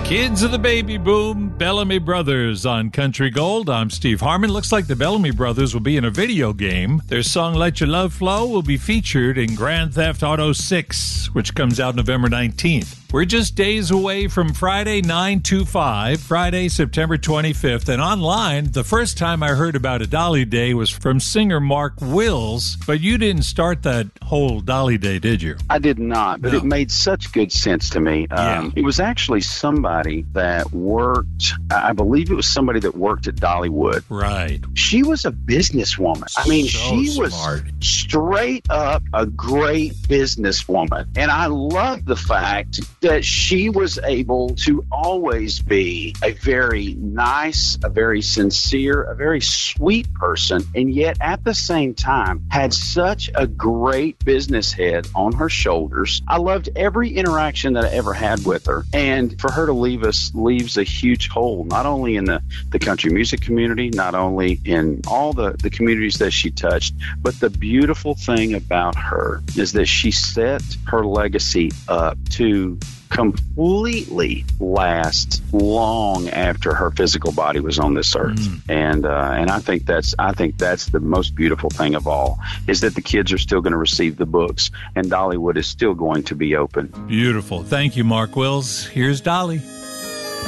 Kids of the baby boom, Bellamy Brothers on Country Gold. I'm Steve Harmon. Looks like the Bellamy Brothers will be in a video game. Their song Let Your Love Flow will be featured in Grand Theft Auto 6, which comes out November 19th. We're just days away from Friday 9/25, Friday, September 25th. And online, the first time I heard about a Dolly Day was from singer Mark Wills. But you didn't start that whole Dolly Day, did you? I did not, but It made such good sense to me. It was actually somebody that worked, I believe it was somebody that worked at Dollywood. Right. She was a businesswoman. I mean, she was smart. Straight up a great businesswoman. And I love the fact that she was able to always be a very nice, a very sincere, a very sweet person, and yet at the same time had such a great business head on her shoulders. I loved every interaction that I ever had with her, and for her to leave us leaves a huge hole, not only in the country music community, not only in all the communities that she touched, but the beautiful thing about her is that she set her legacy up to completely last long after her physical body was on this earth. And I think that's the most beautiful thing of all, is that the kids are still going to receive the books and Dollywood is still going to be open. Beautiful. Thank you, Mark Wills. Here's Dolly.